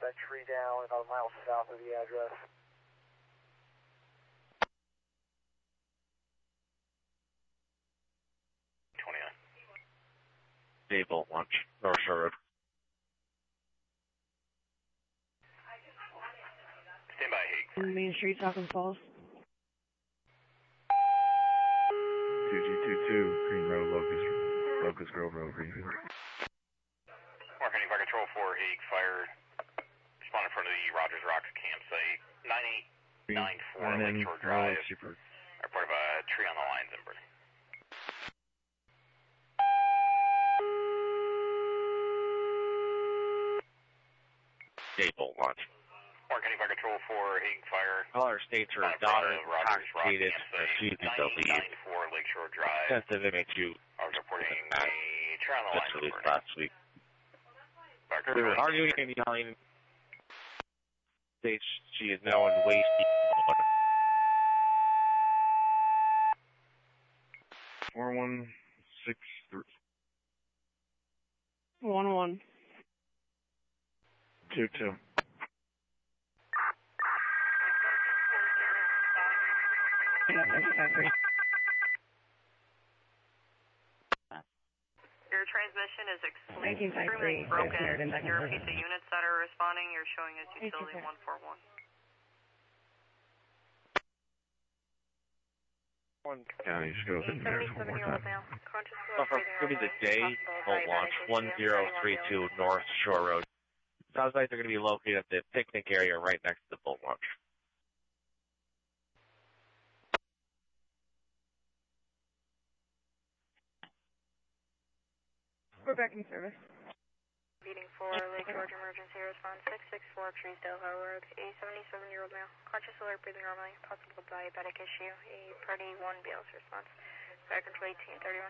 that tree down about a mile south of the address. Day Bolt Launch, North Shore Road. Stand by, Hague. Main Street, Falcon Falls. 2G22, Green Road, Locust Grove Road, Greenfield. Mark any fire control for Hague, fire. Respond in front of the Rogers Rocks campsite. 9894 Lakeshore Drive. Report of a tree on the lines, Ember. Day Bolt Launch. Mark any fire control for Hague, fire. Caller states her daughter is intoxicated. She needs to leave. 9894 Lakeshore Drive. Sensitive MH2. I was reporting a tree on the lines, released Ember. last week. They were arguing and yelling. States she is now in waste. 4163. 1-1. 2-2. Your transmission is extremely 1953, broken. second Your person. piece of units that are responding, you're showing as utility 141. County, just go ahead and there's one more time. Give me the Day Bolt Launch, 1032 North Shore Road. Sounds like they're going to be located at the picnic area right next to the Bolt Launch. We're back in service. Meeting for Lake George Emergency Response 664 Treesdale Hill Road. A 77-year-old male, conscious, alert, breathing normally, possible diabetic issue. A Party 1 BLS response. Fire control 1831.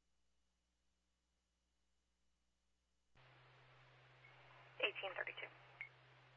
1832.